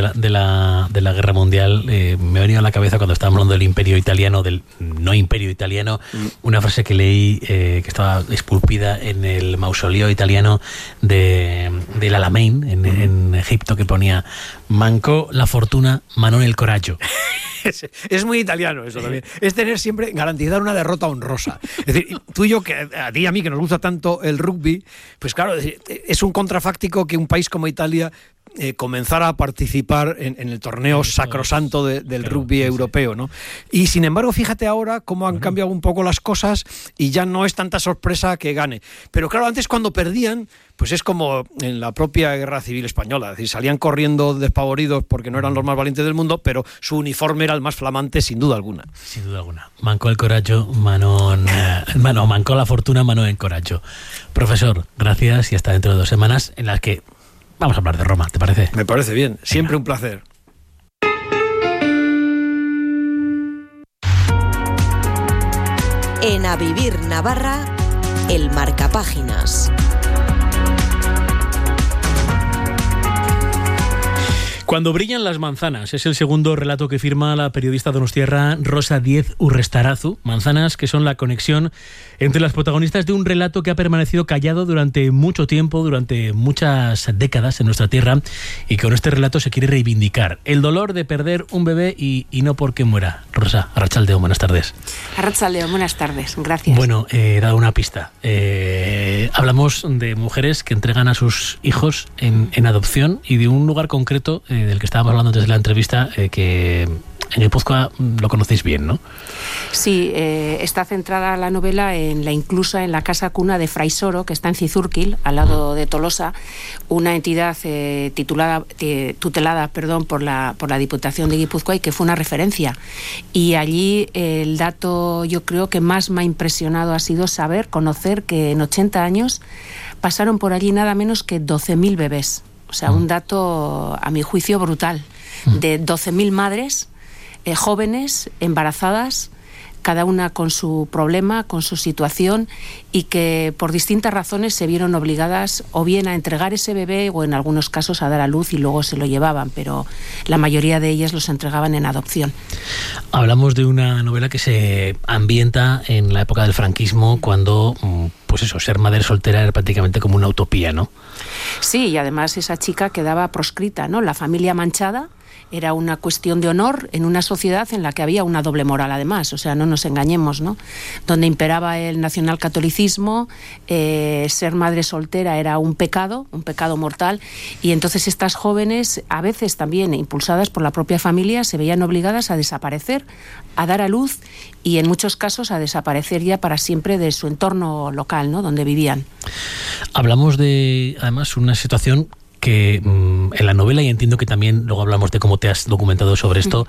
la Guerra Mundial, me ha venido a la cabeza cuando estábamos hablando del Imperio Italiano, del no Imperio Italiano, una frase que leí que estaba esculpida en el mausoleo italiano del Alamein, en Egipto, que ponía: mancó la fortuna, manó el coraggio. Es muy italiano eso también. Es tener siempre, garantizar una derrota honrosa. Es decir, tú y yo, que a ti y a mí, que nos gusta tanto el rugby, pues claro, es un contrafáctico que un país como Italia comenzara a participar en el torneo sacrosanto del rugby europeo, ¿no? Y sin embargo, fíjate ahora cómo han cambiado un poco las cosas y ya no es tanta sorpresa que gane. Pero claro, antes cuando perdían, pues es como en la propia Guerra Civil Española, es decir, salían corriendo despavoridos porque no eran los más valientes del mundo, pero su uniforme era el más flamante sin duda alguna. Sin duda alguna. Mancó el coraggio, mancó la fortuna, manó el coraggio. Profesor, gracias y hasta dentro de 2 semanas en las que vamos a hablar de Roma, ¿te parece? Me parece bien, siempre un placer. En A Vivir Navarra, el marcapáginas. Cuando brillan las manzanas es el segundo relato que firma la periodista donostiarra Rosa Diez Urrestarazu. Manzanas que son la conexión entre las protagonistas de un relato que ha permanecido callado durante mucho tiempo, durante muchas décadas en nuestra tierra, y que con este relato se quiere reivindicar el dolor de perder un bebé y no porque muera. Rosa, Arratsaldeon, buenas tardes. Arratsaldeon, buenas tardes, gracias. Bueno, he dado una pista. Hablamos de mujeres que entregan a sus hijos en adopción y de un lugar concreto del que estábamos hablando antes de la entrevista, que en Guipúzcoa lo conocéis bien, ¿no? Sí, está centrada la novela en la inclusa en la casa cuna de Fraisoro, que está en Cizurquil, al lado de Tolosa, una entidad tutelada por la Diputación de Guipúzcoa y que fue una referencia. Y allí el dato, yo creo que más me ha impresionado ha sido conocer que en 80 años pasaron por allí nada menos que 12.000 bebés. O sea, un dato, a mi juicio, brutal. De 12.000 madres jóvenes, embarazadas, cada una con su problema, con su situación, y que por distintas razones se vieron obligadas o bien a entregar ese bebé o en algunos casos a dar a luz y luego se lo llevaban, pero la mayoría de ellas los entregaban en adopción. Hablamos de una novela que se ambienta en la época del franquismo, cuando, pues eso, ser madre soltera era prácticamente como una utopía, ¿no? Sí, y además esa chica quedaba proscrita, ¿no? La familia manchada era una cuestión de honor en una sociedad en la que había una doble moral, además, o sea, no nos engañemos, ¿no? Donde imperaba el nacionalcatolicismo, ser madre soltera era un pecado mortal, y entonces estas jóvenes, a veces también impulsadas por la propia familia, se veían obligadas a desaparecer, a dar a luz y en muchos casos a desaparecer ya para siempre de su entorno local, ¿no? Donde vivían. Hablamos de, además, una situación que en la novela, y entiendo que también luego hablamos de cómo te has documentado sobre esto,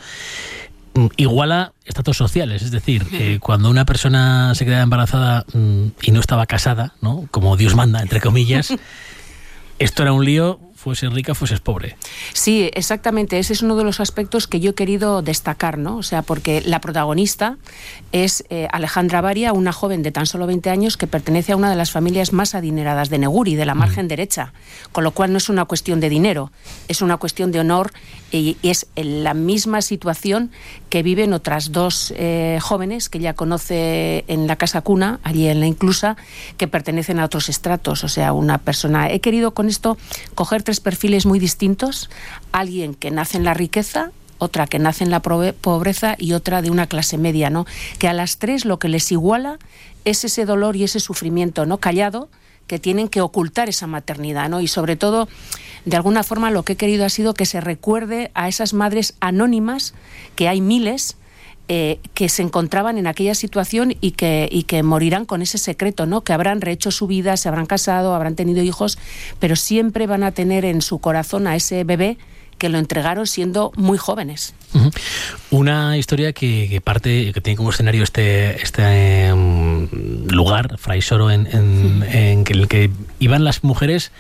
iguala estatus sociales, es decir, cuando una persona se quedaba embarazada y no estaba casada, ¿no? Como Dios manda, entre comillas, esto era un lío, fuese rica, fueses pobre. Sí, exactamente. Ese es uno de los aspectos que yo he querido destacar, ¿no? O sea, porque la protagonista es Alejandra Varia, una joven de tan solo 20 años que pertenece a una de las familias más adineradas de Neguri, de la margen derecha, con lo cual no es una cuestión de dinero, es una cuestión de honor, y es la misma situación que viven otras dos jóvenes que ella conoce en la casa cuna, allí en la inclusa, que pertenecen a otros estratos. O sea, una persona... He querido con esto coger 3 perfiles muy distintos: alguien que nace en la riqueza, otra que nace en la pobreza y otra de una clase media, ¿no? Que a las 3 lo que les iguala es ese dolor y ese sufrimiento, ¿no? Callado, que tienen que ocultar esa maternidad, ¿no? Y sobre todo, de alguna forma, lo que he querido ha sido que se recuerde a esas madres anónimas, que hay miles, que se encontraban en aquella situación y que morirán con ese secreto, ¿no? Que habrán rehecho su vida, se habrán casado, habrán tenido hijos, pero siempre van a tener en su corazón a ese bebé que lo entregaron siendo muy jóvenes. Una historia que tiene como escenario este lugar, Fraisoro, en el que iban las mujeres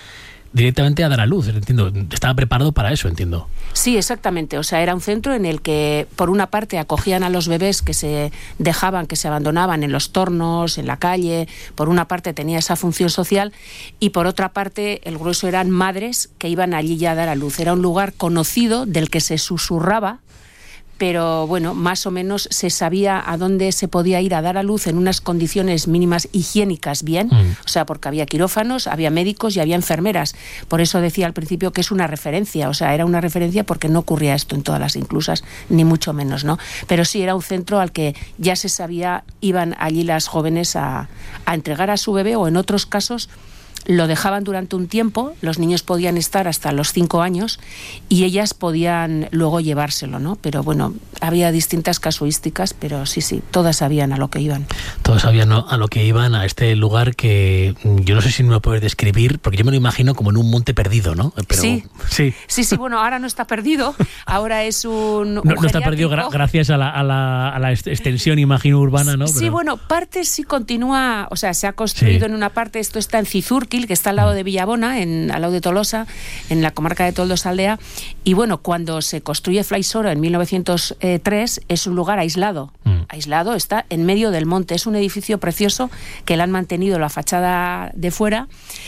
directamente a dar a luz, entiendo. Estaba preparado para eso, entiendo. Sí, exactamente. O sea, era un centro en el que, por una parte, acogían a los bebés que se dejaban, que se abandonaban en los tornos, en la calle. Por una parte tenía esa función social y por otra parte el grueso eran madres que iban allí ya a dar a luz. Era un lugar conocido del que se susurraba, pero bueno, más o menos se sabía a dónde se podía ir a dar a luz en unas condiciones mínimas higiénicas bien, o sea, porque había quirófanos, había médicos y había enfermeras. Por eso decía al principio que es una referencia, o sea, era una referencia porque no ocurría esto en todas las inclusas, ni mucho menos, ¿no? Pero sí era un centro al que ya se sabía, iban allí las jóvenes a entregar a su bebé, o en otros casos lo dejaban durante un tiempo, los niños podían estar hasta los 5 años y ellas podían luego llevárselo, ¿no? Pero bueno, había distintas casuísticas, pero sí, todas sabían a lo que iban. Todas sabían a lo que iban, a este lugar que yo no sé si me lo puedes describir, porque yo me lo imagino como en un monte perdido, ¿no? Pero, sí, bueno, ahora no está perdido, ahora es un no está perdido gracias a la extensión, imagino, urbana, ¿no? Sí, bueno, parte sí continúa, o sea, se ha construido en una parte, esto está en Cizurquil, que está al lado de Villabona, al lado de Tolosa, en la comarca de Toldos-Aldea, y bueno, cuando se construye Fraisoro en 1903 es un lugar aislado, está en medio del monte, es un edificio precioso que le han mantenido la fachada de fuera.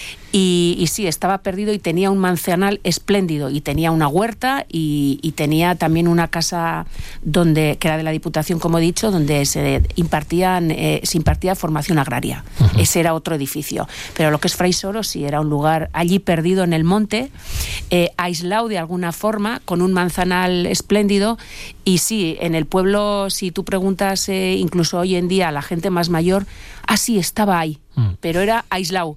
Y sí, estaba perdido y tenía un manzanal espléndido y tenía una huerta y tenía también una casa que era de la Diputación, como he dicho, donde se impartía formación agraria. Ese era otro edificio. Pero lo que es Fraisoro sí era un lugar allí perdido en el monte, aislado de alguna forma, con un manzanal espléndido. Y sí, en el pueblo, si tú preguntas incluso hoy en día a la gente más mayor, sí, estaba ahí, pero era aislado.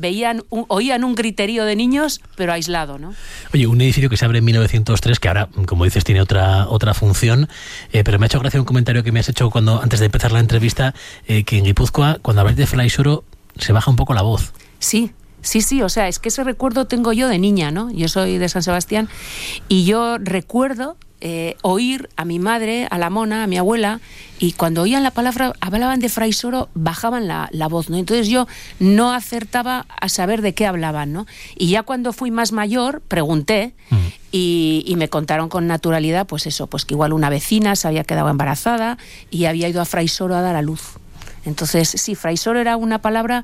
Oían un griterío de niños, pero aislado, ¿no? Oye, un edificio que se abre en 1903, que ahora, como dices, tiene otra función, pero me ha hecho gracia un comentario que me has hecho antes de empezar la entrevista, que en Guipúzcoa, cuando habláis de Fraisoro, se baja un poco la voz. Sí, o sea, es que ese recuerdo tengo yo de niña, ¿no? Yo soy de San Sebastián y yo recuerdo oír a mi madre, a la mona, a mi abuela, y cuando oían la palabra, hablaban de Fraisoro, bajaban la voz, ¿no? Entonces yo no acertaba a saber de qué hablaban, ¿no? Y ya cuando fui más mayor, pregunté y me contaron con naturalidad, pues eso, pues que igual una vecina se había quedado embarazada y había ido a Fraisoro a dar a luz. Entonces, sí, Fraisoro era una palabra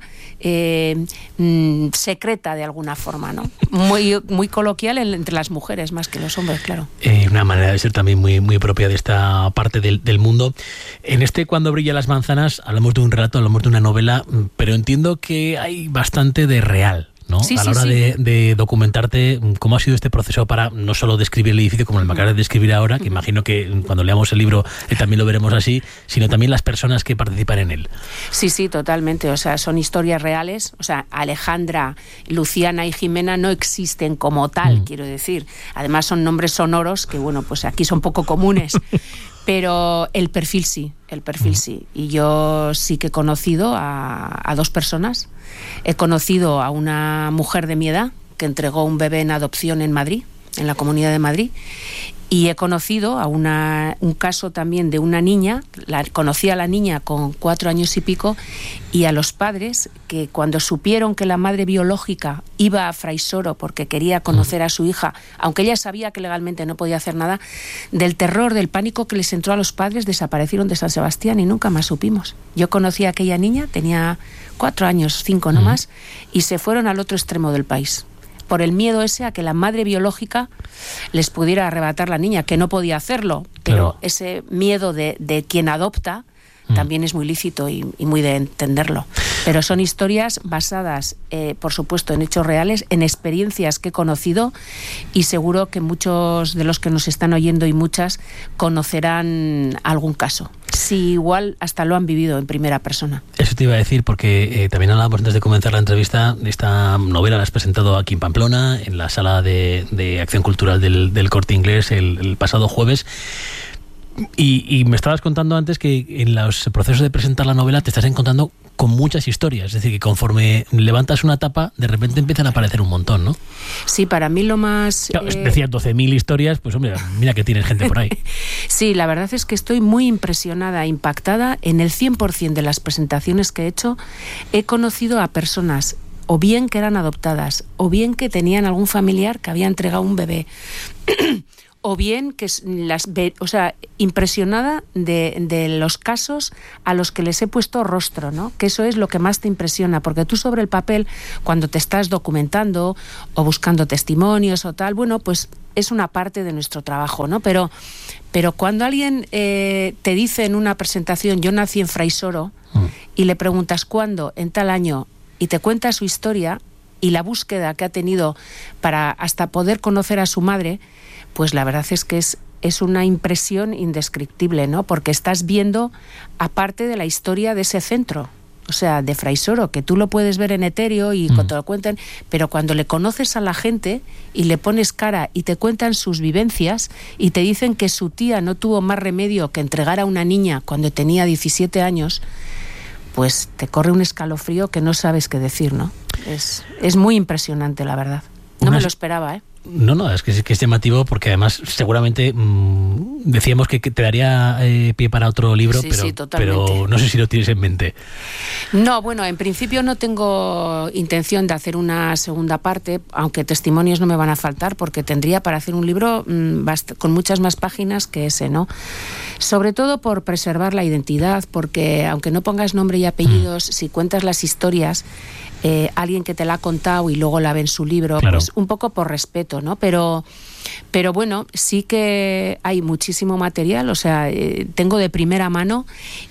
secreta de alguna forma, ¿no? Muy coloquial entre las mujeres más que los hombres, claro. Una manera de ser también muy propia de esta parte del mundo. En Cuando brillan las manzanas, hablamos de un relato, hablamos de una novela, pero entiendo que hay bastante de real, ¿no? Sí, a la hora de documentarte, ¿cómo ha sido este proceso para no solo describir el edificio como el me acabas de describir ahora, que imagino que cuando leamos el libro también lo veremos así, sino también las personas que participan en él? Sí, totalmente. O sea, son historias reales. O sea, Alejandra, Luciana y Jimena no existen como tal, quiero decir. Además son nombres sonoros que, bueno, pues aquí son poco comunes. Pero el perfil sí. Y yo sí que he conocido a 2 personas. He conocido a una mujer de mi edad que entregó un bebé en adopción en Madrid, en la Comunidad de Madrid. Y he conocido a un caso también de una niña, conocí a la niña con 4 años y pico, y a los padres que cuando supieron que la madre biológica iba a Fraisoro porque quería conocer a su hija, aunque ella sabía que legalmente no podía hacer nada, del terror, del pánico que les entró a los padres, desaparecieron de San Sebastián y nunca más supimos. Yo conocí a aquella niña, tenía 4 años, 5 no más, y se fueron al otro extremo del país, por el miedo ese a que la madre biológica les pudiera arrebatar la niña, que no podía hacerlo, pero ese miedo de quien adopta también es muy lícito y muy de entenderlo. Pero son historias basadas, por supuesto, en hechos reales, en experiencias que he conocido, y seguro que muchos de los que nos están oyendo y muchas conocerán algún caso. Sí, igual hasta lo han vivido en primera persona. Eso te iba a decir, porque también hablábamos antes de comenzar la entrevista. Esta novela la has presentado aquí en Pamplona, en la sala de Acción Cultural del Corte Inglés el pasado jueves. Y me estabas contando antes que en los procesos de presentar la novela te estás encontrando con muchas historias, es decir, que conforme levantas una tapa, de repente empiezan a aparecer un montón, ¿no? Sí, para mí lo más... Claro, decías 12.000 historias, pues hombre, mira que tienes gente por ahí. Sí, la verdad es que estoy muy impresionada, impactada. En el 100% de las presentaciones que he hecho, he conocido a personas o bien que eran adoptadas, o bien que tenían algún familiar que había entregado un bebé, o bien que impresionada de los casos a los que les he puesto rostro, ¿no? Que eso es lo que más te impresiona, porque tú sobre el papel, cuando te estás documentando o buscando testimonios o tal, bueno, pues es una parte de nuestro trabajo, ¿no? Pero cuando alguien te dice en una presentación, yo nací en Fraisoro, y le preguntas cuándo, en tal año, y te cuenta su historia y la búsqueda que ha tenido para hasta poder conocer a su madre, pues la verdad es que es una impresión indescriptible, ¿no? Porque estás viendo aparte de la historia de ese centro, o sea, de Fraisoro, que tú lo puedes ver en etéreo y te lo cuentan, pero cuando le conoces a la gente y le pones cara y te cuentan sus vivencias y te dicen que su tía no tuvo más remedio que entregar a una niña cuando tenía 17 años, pues te corre un escalofrío que no sabes qué decir, ¿no? Es muy impresionante, la verdad. No me lo esperaba, ¿eh? No, es que es llamativo porque además seguramente decíamos que te daría pie para otro libro, sí, pero no sé si lo tienes en mente. No, bueno, en principio no tengo intención de hacer una segunda parte, aunque testimonios no me van a faltar, porque tendría para hacer un libro con muchas más páginas que ese, ¿no? Sobre todo por preservar la identidad, porque aunque no pongas nombre y apellidos, si cuentas las historias, alguien que te la ha contado y luego la ve en su libro, claro, pues un poco por respeto, ¿no? Pero bueno, sí que hay muchísimo material, o sea, tengo de primera mano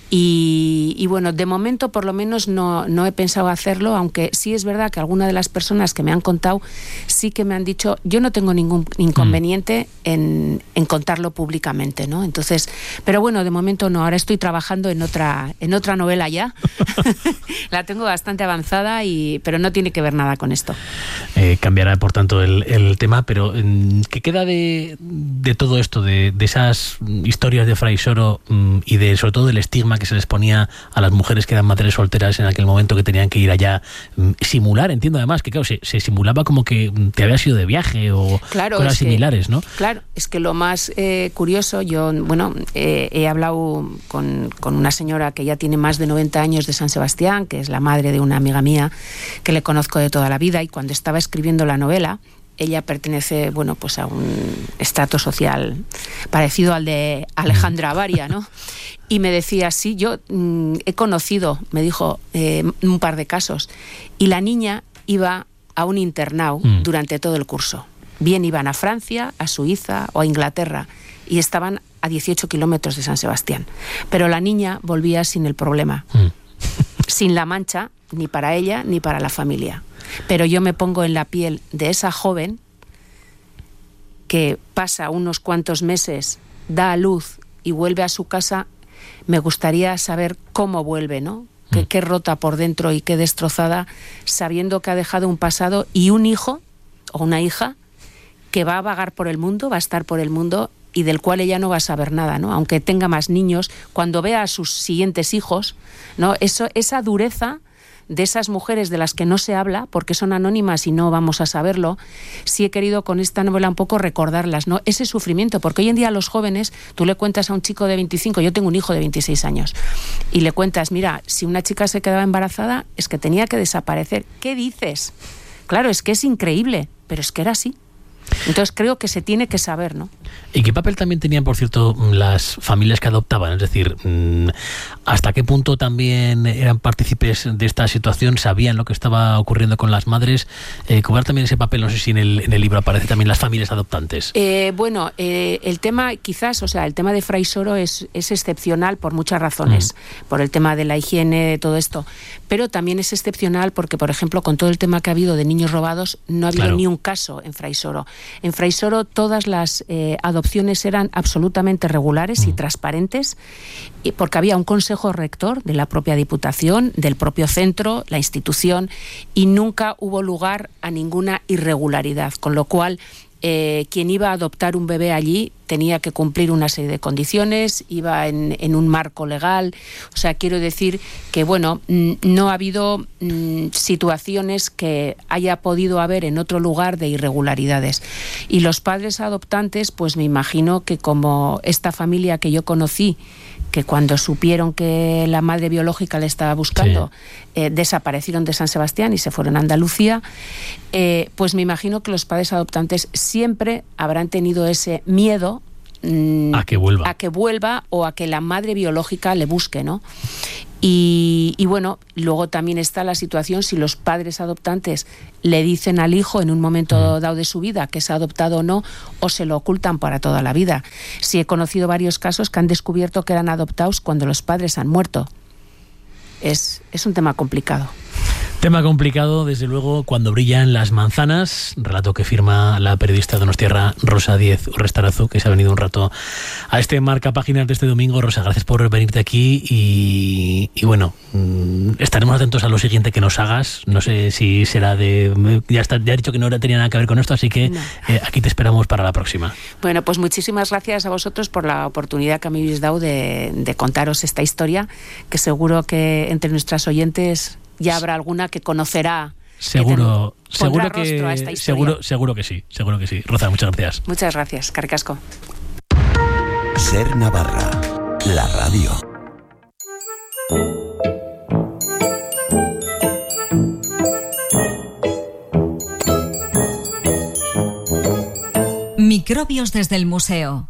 y bueno, de momento por lo menos no he pensado hacerlo, aunque sí es verdad que algunas de las personas que me han contado sí que me han dicho, yo no tengo ningún inconveniente en contarlo públicamente, ¿no? Entonces, pero bueno, de momento no, ahora estoy trabajando en otra novela ya, la tengo bastante avanzada, pero no tiene que ver nada con esto. Cambiará, por tanto, el tema, pero ¿qué queda de todo esto, de esas historias de Fraisoro y sobre todo del estigma que se les ponía a las mujeres que eran madres solteras en aquel momento, que tenían que ir allá, simular? Entiendo además que, claro, se simulaba como que te habías ido de viaje o claro, cosas similares, ¿no? Claro, es que lo más curioso, yo, bueno, he hablado con una señora que ya tiene más de 90 años de San Sebastián, que es la madre de una amiga mía que le conozco de toda la vida, y cuando estaba escribiendo la novela, ella pertenece, bueno, pues a un estrato social parecido al de Alejandra Avaria, ¿no? Y me decía, sí, yo he conocido, me dijo, un par de casos, y la niña iba a un internado durante todo el curso. Bien iban a Francia, a Suiza o a Inglaterra, y estaban a 18 kilómetros de San Sebastián. Pero la niña volvía sin el problema, sin la mancha, ni para ella ni para la familia. Pero yo me pongo en la piel de esa joven que pasa unos cuantos meses, da a luz y vuelve a su casa. Me gustaría saber cómo vuelve, ¿no? Qué rota por dentro y qué destrozada, sabiendo que ha dejado un pasado y un hijo o una hija que va a vagar por el mundo, va a estar por el mundo y del cual ella no va a saber nada, ¿no? Aunque tenga más niños, cuando vea a sus siguientes hijos, ¿no? Esa dureza de esas mujeres de las que no se habla porque son anónimas y no vamos a saberlo, sí he querido con esta novela un poco recordarlas, ¿no? Ese sufrimiento, porque hoy en día a los jóvenes, tú le cuentas a un chico de 25, yo tengo un hijo de 26 años, y le cuentas, mira, si una chica se quedaba embarazada es que tenía que desaparecer. ¿Qué dices? Claro, es que es increíble, pero es que era así. Entonces creo que se tiene que saber, ¿no? ¿Y qué papel también tenían, por cierto, las familias que adoptaban? Es decir, ¿hasta qué punto también eran partícipes de esta situación? ¿Sabían lo que estaba ocurriendo con las madres? ¿Cobrar también ese papel? No sé si en el libro aparece también las familias adoptantes. Bueno, el tema quizás, o sea, el tema de Fraisoro es excepcional por muchas razones, por el tema de la higiene, todo esto, pero también es excepcional porque, por ejemplo, con todo el tema que ha habido de niños robados, no ha habido ni un caso en Fraisoro. En Fraisoro todas las adopciones eran absolutamente regulares y transparentes, porque había un consejo rector de la propia Diputación, del propio centro, la institución, y nunca hubo lugar a ninguna irregularidad, con lo cual quien iba a adoptar un bebé allí tenía que cumplir una serie de condiciones, iba en un marco legal. O sea, quiero decir que, bueno, no ha habido situaciones que haya podido haber en otro lugar de irregularidades. Y los padres adoptantes, pues me imagino que como esta familia que yo conocí, que cuando supieron que la madre biológica le estaba buscando, desaparecieron de San Sebastián y se fueron a Andalucía, pues me imagino que los padres adoptantes siempre habrán tenido ese miedo a que vuelva o a que la madre biológica le busque, ¿no? Y bueno, luego también está la situación si los padres adoptantes le dicen al hijo en un momento dado de su vida que es adoptado o no, o se lo ocultan para toda la vida. Sí, he conocido varios casos que han descubierto que eran adoptados cuando los padres han muerto. Es un tema complicado. Tema complicado, desde luego, cuando brillan las manzanas, relato que firma la periodista donostiarra Rosa Díez Urrestarazu, que se ha venido un rato a este Marca Páginas de este domingo. Rosa, gracias por venirte aquí y bueno, estaremos atentos a lo siguiente que nos hagas. No sé si será ya has dicho que no tenía nada que ver con esto, así que aquí te esperamos para la próxima. Bueno, pues muchísimas gracias a vosotros por la oportunidad que me habéis dado de contaros esta historia, que seguro que entre nuestras oyentes ya habrá alguna que conocerá. Seguro que sí. Rosa, muchas gracias. Muchas gracias, eskerrik asko. Ser Navarra, la radio. Microbios desde el museo.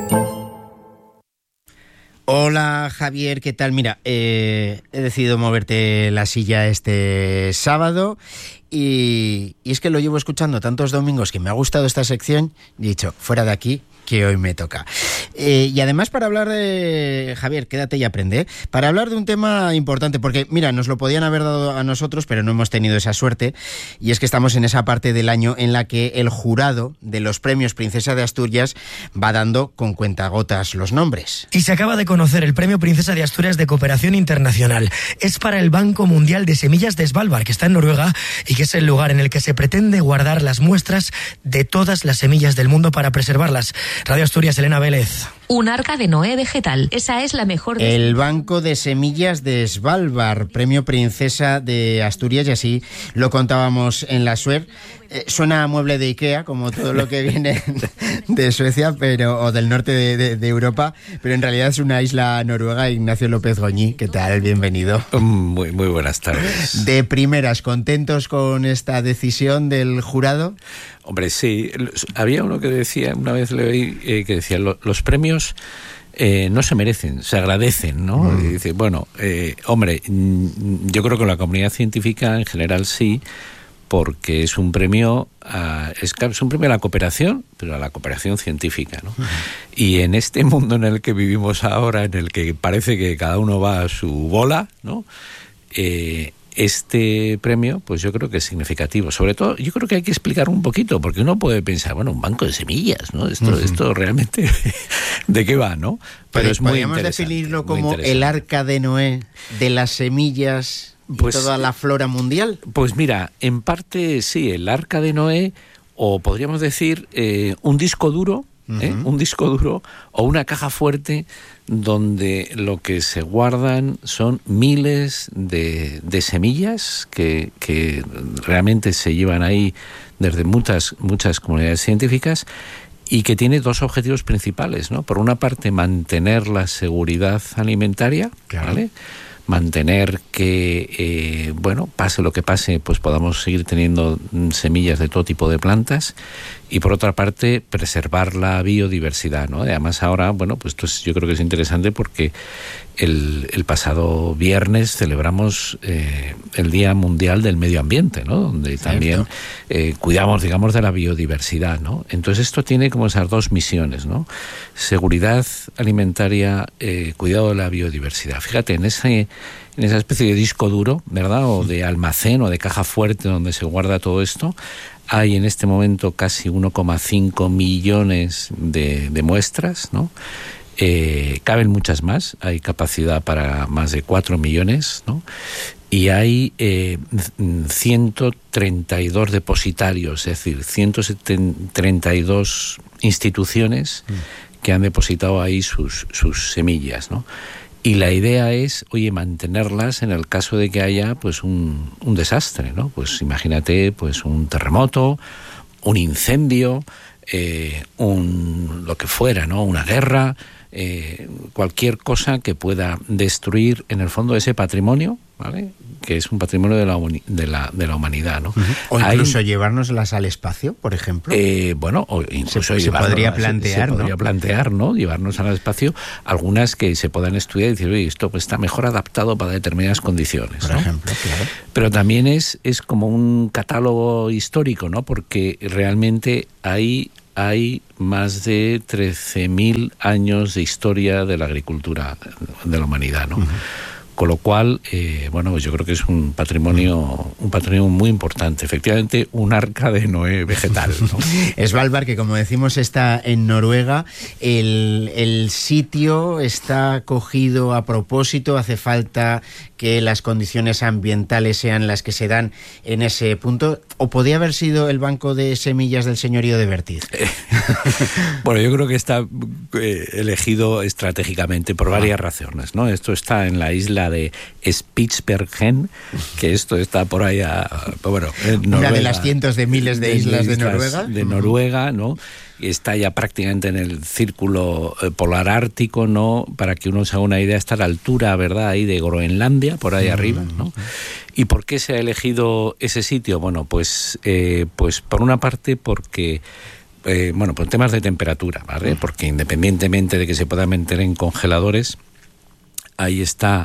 Hola Javier, ¿qué tal? Mira, he decidido moverte la silla este sábado y es que lo llevo escuchando tantos domingos que me ha gustado esta sección, he dicho, fuera de aquí, que hoy me toca. Y además para hablar de... Javier, quédate y aprende, para hablar de un tema importante, porque mira, nos lo podían haber dado a nosotros, pero no hemos tenido esa suerte, y es que estamos en esa parte del año en la que el jurado de los premios Princesa de Asturias va dando con cuentagotas los nombres. Y se acaba de conocer el premio Princesa de Asturias de Cooperación Internacional. Es para el Banco Mundial de Semillas de Svalbard, que está en Noruega, y que es el lugar en el que se pretende guardar las muestras de todas las semillas del mundo para preservarlas. Radio Asturias, Elena Vélez. Un arca de Noé vegetal. Esa es la mejor. El Banco de Semillas de Svalbard, premio Princesa de Asturias, y así lo contábamos en la SUER. Suena a mueble de Ikea, como todo lo que viene de Suecia o del norte de Europa, pero en realidad es una isla noruega. Ignacio López Goñi, ¿qué tal? Bienvenido. Muy buenas tardes. De primeras, ¿contentos con esta decisión del jurado? Hombre, sí. Había uno que decía, una vez le oí, que decía, los premios no se merecen, se agradecen, ¿no? Y dice, bueno, hombre, yo creo que la comunidad científica en general sí, porque es un premio es un premio a la cooperación, pero a la cooperación científica, ¿no? Y en este mundo en el que vivimos ahora, en el que parece que cada uno va a su bola, ¿no? Este premio, pues yo creo que es significativo. Sobre todo, yo creo que hay que explicar un poquito, porque uno puede pensar, bueno, un banco de semillas, ¿no? Esto realmente, ¿de qué va, no? Pero es muy interesante. ¿Podríamos definirlo como el arca de Noé de las semillas y toda la flora mundial? Pues mira, en parte sí, el arca de Noé, o podríamos decir un disco duro, un disco duro o una caja fuerte donde lo que se guardan son miles de semillas que realmente se llevan ahí desde muchas comunidades científicas, y que tiene dos objetivos principales, ¿no? Por una parte, mantener la seguridad alimentaria, ¿vale? Mantener que, pase lo que pase, pues podamos seguir teniendo semillas de todo tipo de plantas, y por otra parte, preservar la biodiversidad, ¿no? Además ahora, pues yo creo que es interesante porque el pasado viernes celebramos el Día Mundial del Medio Ambiente, ¿no? Donde también cuidamos, digamos, de la biodiversidad, ¿no? Entonces esto tiene como esas dos misiones, ¿no? Seguridad alimentaria, cuidado de la biodiversidad. Fíjate, en esa especie de disco duro, ¿verdad? O de almacén o de caja fuerte donde se guarda todo esto, hay en este momento casi 1,5 millones de muestras, ¿no? Caben muchas más, hay capacidad para más de 4 millones, ¿no? Y hay 132 depositarios, es decir, 132 instituciones que han depositado ahí sus semillas, ¿no? Y la idea es, mantenerlas en el caso de que haya pues un desastre, ¿no? Pues imagínate, pues un terremoto, un incendio, lo que fuera, ¿no? Una guerra, cualquier cosa que pueda destruir en el fondo ese patrimonio, ¿vale? Que es un patrimonio de la humanidad, ¿no? O incluso llevárnoslas al espacio, por ejemplo. Bueno, o incluso se podría plantear, se podría plantear, ¿no? Llevarnos al espacio algunas que se puedan estudiar y decir, oye, esto pues está mejor adaptado para determinadas condiciones, por ¿no? ejemplo, claro. Pero también es como un catálogo histórico, ¿no? Porque realmente hay más de 13.000 años de historia de la agricultura de la humanidad, ¿no? Uh-huh. Con lo cual, bueno, pues yo creo que es un patrimonio muy importante. Efectivamente, un arca de Noé vegetal, ¿no? Svalbard, que como decimos está en Noruega, el sitio está cogido a propósito, hace falta que las condiciones ambientales sean las que se dan en ese punto, o podía haber sido el banco de semillas del señorío de Vertiz. Bueno, yo creo que está elegido estratégicamente por varias razones, ¿no? Esto está en la isla de Spitsbergen, que esto está por ahí en Noruega, una de las cientos de miles de islas de Noruega. De Noruega, ¿no? Está ya prácticamente en el círculo polar ártico, ¿no? Para que uno se haga una idea, está a la altura, ¿verdad?, ahí de Groenlandia, por ahí arriba, ¿no? ¿Y por qué se ha elegido ese sitio? Bueno, pues por una parte porque por temas de temperatura, ¿vale? Porque independientemente de que se pueda meter en congeladores, ahí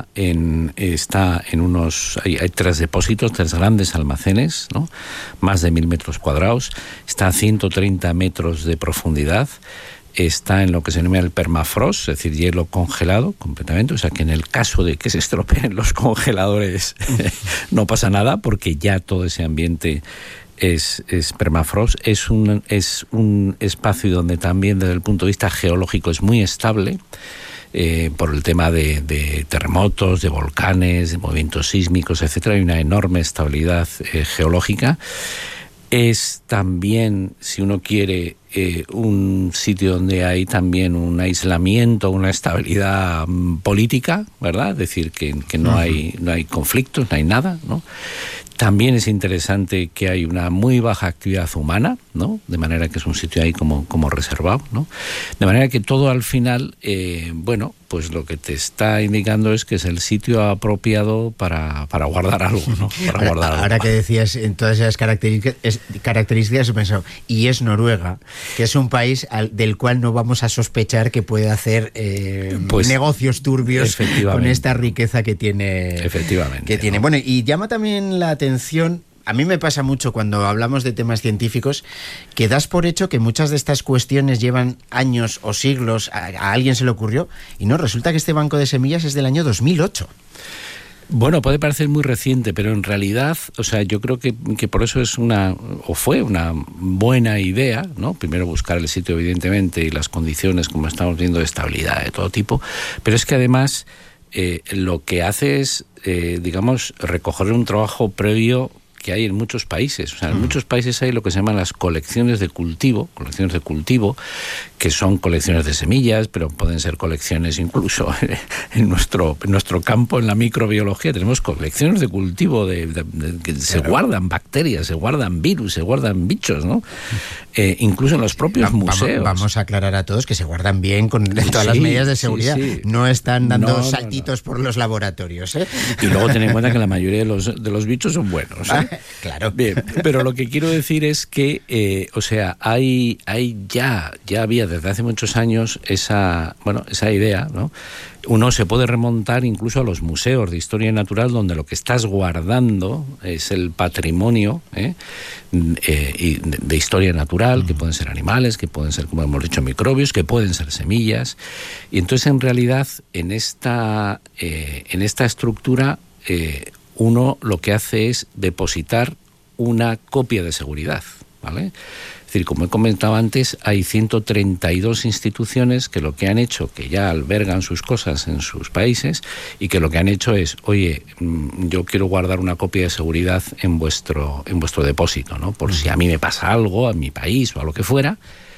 hay 3 depósitos, 3 grandes almacenes, ¿no? Más de 1.000 metros cuadrados, está a 130 metros de profundidad, está en lo que se denomina el permafrost, es decir, hielo congelado completamente, o sea que en el caso de que se estropeen los congeladores no pasa nada, porque ya todo ese ambiente es permafrost. Es un espacio donde también desde el punto de vista geológico es muy estable, por el tema de terremotos, de volcanes, de movimientos sísmicos, etcétera. Hay una enorme estabilidad geológica. Es también, si uno quiere, un sitio donde hay también un aislamiento, una estabilidad política, ¿verdad? Es decir, que no hay conflictos, no hay nada, ¿no? También es interesante que hay una muy baja actividad humana, ¿no? De manera que es un sitio ahí como reservado, ¿no? De manera que todo al final, pues lo que te está indicando es que es el sitio apropiado para guardar algo, ¿no? Ahora que decías en todas esas características, he pensado, y es Noruega, que es un país del cual no vamos a sospechar que puede hacer negocios turbios con esta riqueza que tiene. Efectivamente. Que tiene. Bueno, y llama también la atención. A mí me pasa mucho cuando hablamos de temas científicos que das por hecho que muchas de estas cuestiones llevan años o siglos, a alguien se le ocurrió, y no, resulta que este banco de semillas es del año 2008. Bueno, puede parecer muy reciente, pero en realidad, o sea, yo creo que por eso fue una buena idea, ¿no? Primero buscar el sitio, evidentemente, y las condiciones, como estamos viendo, de estabilidad de todo tipo, pero es que además lo que hace es, recoger un trabajo previo que hay en muchos países. O sea, en muchos países hay lo que se llaman las colecciones de cultivo, que son colecciones de semillas, pero pueden ser colecciones incluso en nuestro campo, en la microbiología, tenemos colecciones de cultivo que se guardan bacterias, se guardan virus, se guardan bichos, ¿no? Incluso en los propios museos. Vamos a aclarar a todos que se guardan bien con todas las medidas de seguridad. Sí. No están dando saltitos por los laboratorios, ¿eh? Y luego ten en cuenta que la mayoría de los bichos son buenos, ¿eh? Claro. Bien, pero lo que quiero decir es que, ya había desde hace muchos años esa idea, ¿no? Uno se puede remontar incluso a los museos de historia natural, donde lo que estás guardando es el patrimonio de historia natural, que pueden ser animales, que pueden ser, como hemos dicho, microbios, que pueden ser semillas. Y entonces, en realidad, en esta estructura, uno lo que hace es depositar una copia de seguridad, ¿vale? Es decir, como he comentado antes, hay 132 instituciones que lo que han hecho, que ya albergan sus cosas en sus países, y que lo que han hecho es, oye, yo quiero guardar una copia de seguridad en vuestro depósito, ¿no? Por si a mí me pasa algo, a mi país o a lo que fuera,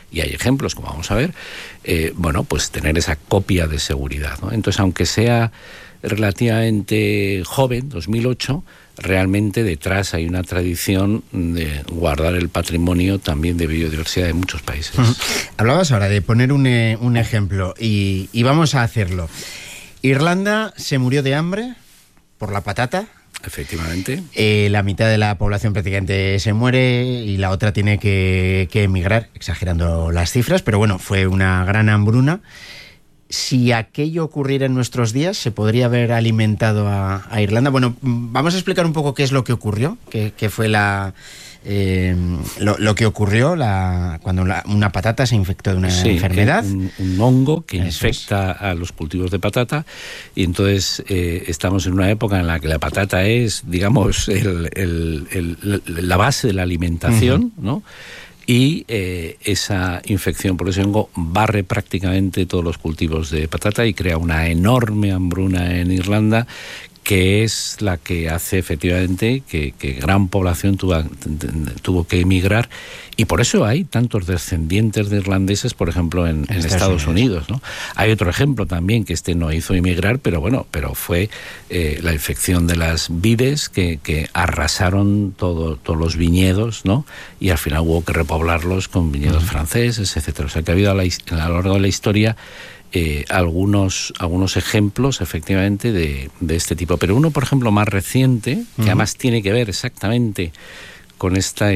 y hay ejemplos, como vamos a ver, bueno, pues tener esa copia de seguridad, ¿no? Entonces, aunque sea relativamente joven, 2008, realmente detrás hay una tradición de guardar el patrimonio también de biodiversidad de muchos países. Hablabas ahora de poner un ejemplo y vamos a hacerlo. Irlanda se murió de hambre por la patata. Efectivamente. La mitad de la población prácticamente se muere y la otra tiene que emigrar, exagerando las cifras, pero bueno, fue una gran hambruna. Si aquello ocurriera en nuestros días, ¿se podría haber alimentado a Irlanda? Bueno, vamos a explicar un poco qué es lo que ocurrió, qué fue lo que ocurrió cuando una patata se infectó de una enfermedad. Un hongo que infecta a los cultivos de patata, y entonces estamos en una época en la que la patata es, digamos, la base de la alimentación, ¿no? Y esa infección por ese hongo barre prácticamente todos los cultivos de patata y crea una enorme hambruna en Irlanda, que es la que hace efectivamente que gran población tuvo que emigrar, y por eso hay tantos descendientes de irlandeses, por ejemplo, en Estados Unidos, ¿no? Hay otro ejemplo también, que no hizo emigrar, pero fue la infección de las vides que arrasaron todos los viñedos, ¿no? Y al final hubo que repoblarlos con viñedos franceses, etcétera. O sea que ha habido a lo largo de la historia algunos ejemplos efectivamente de este tipo, pero uno, por ejemplo, más reciente, que además tiene que ver exactamente con esta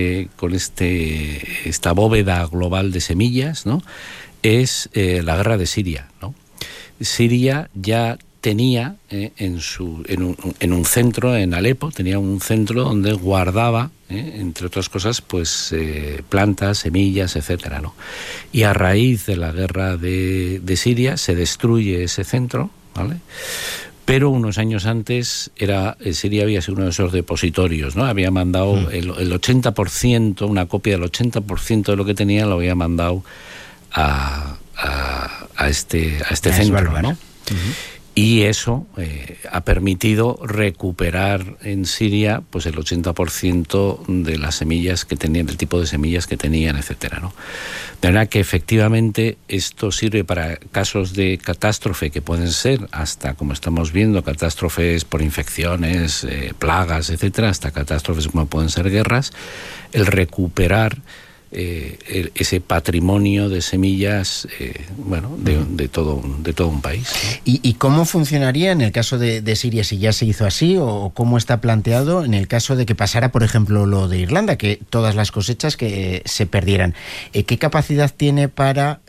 bóveda global de semillas, ¿no? Es la guerra de Siria, ¿no? Siria ya tenía en un centro en Alepo, tenía un centro donde guardaba, entre otras cosas, pues plantas, semillas, etcétera, ¿no? Y a raíz de la guerra de Siria se destruye ese centro, ¿vale? Pero unos años antes Siria había sido uno de esos depositorios, ¿no? Había mandado el 80%, una copia del 80% de lo que tenía, lo había mandado a este centro, ¿no? Y eso ha permitido recuperar en Siria pues el 80% de las semillas que tenían, del tipo de semillas que tenían, etcétera, ¿no? De verdad que efectivamente esto sirve para casos de catástrofe que pueden ser hasta, como estamos viendo, catástrofes por infecciones, plagas, etcétera, hasta catástrofes como pueden ser guerras. El recuperar ese patrimonio de semillas, de todo un país, ¿no? ¿Y cómo funcionaría en el caso de Siria, si ya se hizo así, o cómo está planteado en el caso de que pasara, por ejemplo, lo de Irlanda, que todas las cosechas que se perdieran? ¿Qué capacidad tiene para...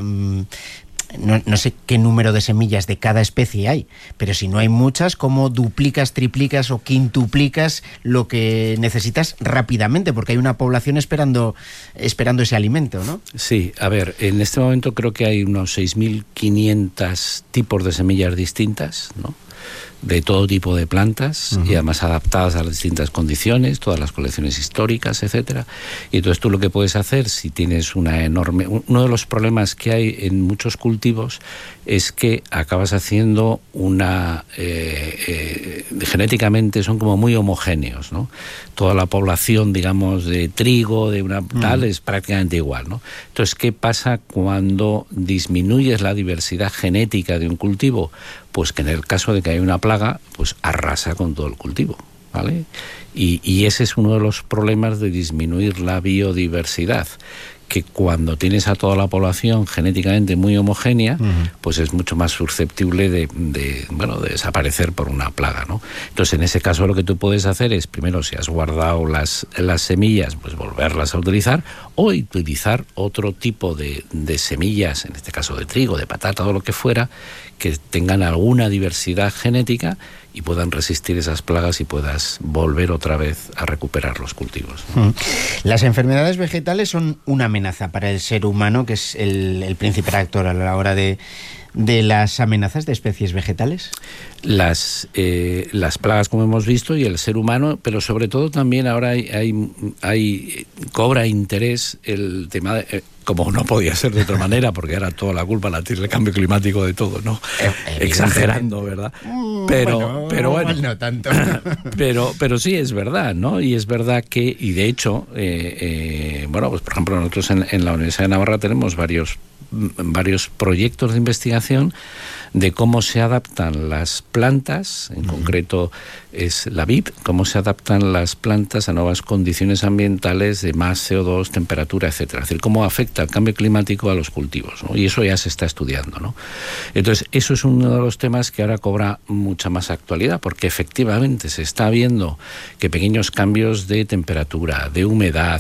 No sé qué número de semillas de cada especie hay, pero si no hay muchas, ¿cómo duplicas, triplicas o quintuplicas lo que necesitas rápidamente? Porque hay una población esperando ese alimento, ¿no? Sí, a ver, en este momento creo que hay unos 6.500 tipos de semillas distintas, ¿no? De todo tipo de plantas, y además adaptadas a las distintas condiciones, todas las colecciones históricas, etcétera. Y entonces tú lo que puedes hacer, si tienes uno de los problemas que hay en muchos cultivos es que acabas haciendo genéticamente son como muy homogéneos, ¿no? Toda la población, digamos, de trigo, de una tal, es prácticamente igual, ¿no? Entonces, ¿qué pasa cuando disminuyes la diversidad genética de un cultivo? Pues que en el caso de que haya una plaga, pues arrasa con todo el cultivo, ¿vale? Y ese es uno de los problemas de disminuir la biodiversidad, que cuando tienes a toda la población genéticamente muy homogénea, pues es mucho más susceptible de desaparecer por una plaga, ¿no? Entonces, en ese caso lo que tú puedes hacer es, primero, si has guardado las semillas, pues volverlas a utilizar, o utilizar otro tipo de semillas, en este caso de trigo, de patata o lo que fuera, que tengan alguna diversidad genética y puedan resistir esas plagas y puedas volver otra vez a recuperar los cultivos, ¿no? Las enfermedades vegetales son una amenaza para el ser humano, que es el principal actor a la hora de las amenazas de especies vegetales. Las plagas, como hemos visto, y el ser humano, pero sobre todo también ahora cobra interés el tema como no podía ser de otra manera, porque era toda la culpa la tiene el cambio climático de todo, ¿no? Exagerando, ¿verdad? Pero bueno, no tanto. pero sí es verdad, ¿no? Y es verdad que, y de hecho, bueno, pues por ejemplo nosotros en la Universidad de Navarra tenemos varios proyectos de investigación de cómo se adaptan las plantas, en concreto es la vid, cómo se adaptan las plantas a nuevas condiciones ambientales de más CO2, temperatura, etcétera. Es decir, cómo afecta el cambio climático a los cultivos, ¿no? Y eso ya se está estudiando, ¿no? Entonces, eso es uno de los temas que ahora cobra mucha más actualidad, porque efectivamente se está viendo que pequeños cambios de temperatura, de humedad,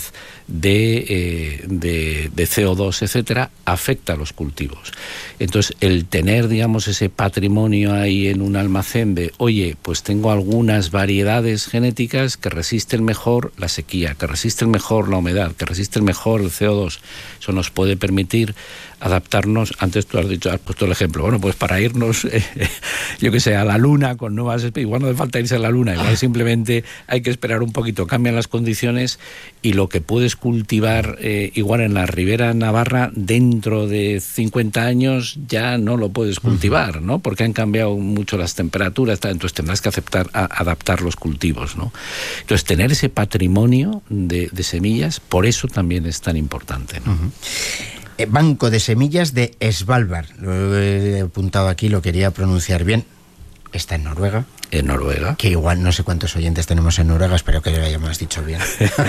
de CO2, etcétera, afecta a los cultivos. Entonces, el tener, digamos, ese patrimonio ahí en un almacén de, oye, pues tengo algunas variedades genéticas que resisten mejor la sequía, que resisten mejor la humedad, que resisten mejor el CO2, eso nos puede permitir adaptarnos. Antes tú has puesto el ejemplo, bueno, pues para irnos, yo que sé, a la Luna con nuevas especies, igual no hace falta irse a la Luna, igual simplemente hay que esperar un poquito, cambian las condiciones y lo que puedes cultivar igual en la Ribera Navarra dentro de 50 años ya no lo puedes cultivar, ¿no? Porque han cambiado mucho las temperaturas, entonces tendrás que adaptar los cultivos, ¿no? Entonces tener ese patrimonio de semillas, por eso también es tan importante, ¿no? Banco de Semillas de Svalbard. Lo he apuntado aquí, lo quería pronunciar bien. Está en Noruega. En Noruega. Que igual no sé cuántos oyentes tenemos en Noruega, espero que lo hayamos dicho bien.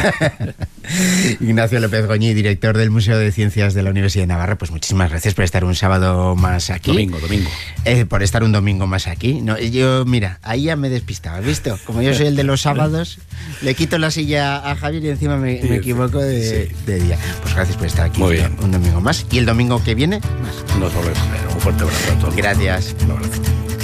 Ignacio López Goñi, director del Museo de Ciencias de la Universidad de Navarra, pues muchísimas gracias por estar un sábado más aquí. Domingo. Por estar un domingo más aquí. No, yo, mira, ahí ya me he despistado, ¿has visto? Como yo soy el de los sábados, le quito la silla a Javier y encima me equivoco de día. Pues gracias por estar aquí un domingo más. Y el domingo que viene, más. Nos volvemos a ver. Un fuerte abrazo a todos. Gracias. Un abrazo.